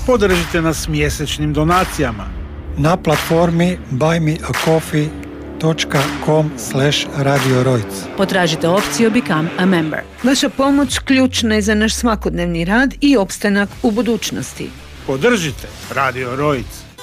Podržite nas mjesečnim donacijama na platformi buymeacoffee.com/Radio Rojc. Potražite opciju Become a Member. Vaša pomoć ključna je za naš svakodnevni rad i opstanak u budućnosti. Podržite Radio Rojc.